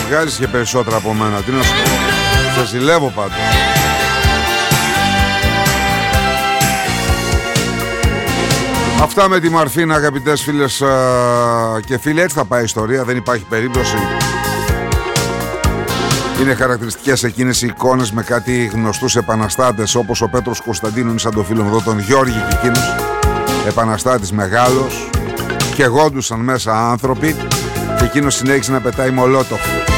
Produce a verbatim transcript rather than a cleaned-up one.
βγάζεις και περισσότερα από μένα. Τι να σου πω. Σε ζηλεύω πάντως. Αυτά με τη Μαρφίνα, αγαπητές φίλες και φίλοι. Έτσι θα πάει η ιστορία, δεν υπάρχει περίπτωση. Είναι χαρακτηριστικές εκείνες οι εικόνες με κάτι γνωστούς επαναστάτες, όπως ο Πέτρος Κωνσταντίνου, είναι σαν το φίλο μου εδώ τον Γιώργη, και εκείνος επαναστάτης μεγάλος, και γόντουσαν μέσα άνθρωποι και εκείνος συνέχισε να πετάει μολότοφ.